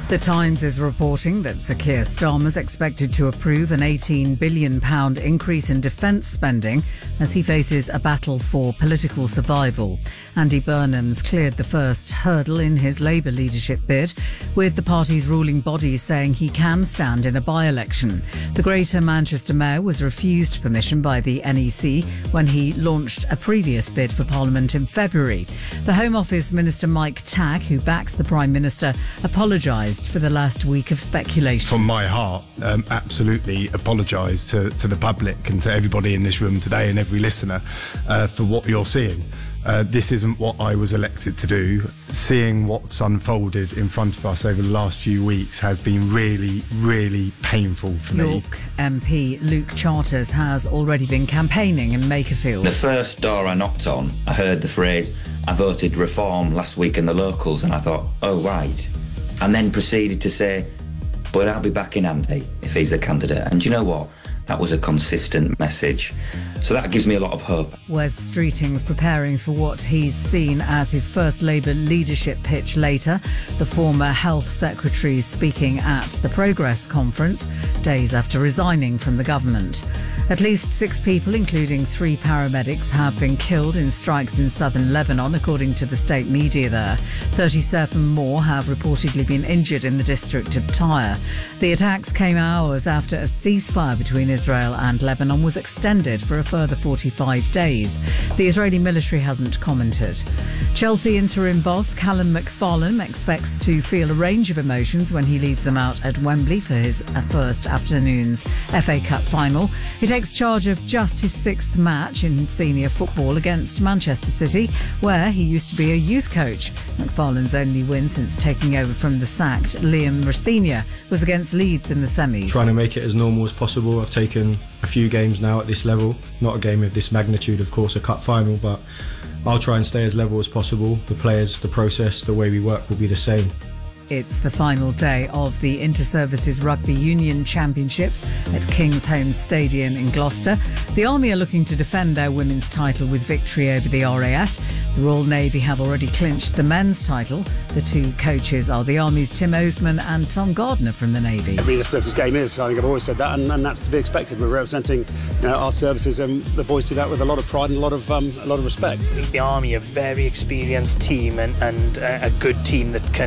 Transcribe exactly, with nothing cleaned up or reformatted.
The Times is reporting that Sir Keir Starmer's expected to approve an eighteen billion pounds increase in defence spending as he faces a battle for political survival. Andy Burnham's cleared the first hurdle in his Labour leadership bid, with the party's ruling body saying he can stand in a by-election. The Greater Manchester Mayor was refused permission by the N E C when he launched a previous bid for Parliament in February. The Home Office Minister Mike Tagg, who backs the Prime Minister, apologised for the last week of speculation. From my heart, um, absolutely apologise to, to the public and to everybody in this room today and every listener uh, for what you're seeing. Uh, this isn't what I was elected to do. Seeing what's unfolded in front of us over the last few weeks has been really, really painful for me. York M P Luke Charters has already been campaigning in Makerfield. The first door I knocked on, I heard the phrase, "I voted Reform last week in the locals," and I thought, oh, right. And then proceeded to say, but I'll be back in handy if he's a candidate. And do you know what? That was a consistent message. So that gives me a lot of hope. Wes Streeting's preparing for what he's seen as his first Labour leadership pitch later. The former Health Secretary speaking at the Progress Conference, days after resigning from the government. At least six people, including three paramedics, have been killed in strikes in southern Lebanon, according to the state media there. thirty-seven more have reportedly been injured in the district of Tyre. The attacks came hours after a ceasefire between Israel and Lebanon was extended for a further forty-five days. The Israeli military hasn't commented. Chelsea interim boss Callum McFarlane expects to feel a range of emotions when he leads them out at Wembley for his first afternoon's F A Cup final. He takes charge of just his sixth match in senior football against Manchester City, where he used to be a youth coach. McFarlane's only win since taking over from the sacked Liam Rosenior was against Leeds in the semis. Trying to make it as normal as possible. I've taken a few games now at this level, not a game of this magnitude, of course, a cup final, but I'll try and stay as level as possible. The players, the process, the way we work will be the same. It's the final day of the Inter-Services Rugby Union Championships at Kingsholm Stadium in Gloucester. The Army are looking to defend their women's title with victory over the R A F. The Royal Navy have already clinched the men's title. The two coaches are the Army's Tim Osman and Tom Gardner from the Navy. Every Inter-Services game is, I think I've always said that, and, and that's to be expected. We're representing, you know, our services, and the boys do that with a lot of pride and a lot of um, a lot of respect. The Army are a very experienced team and, and a good team that can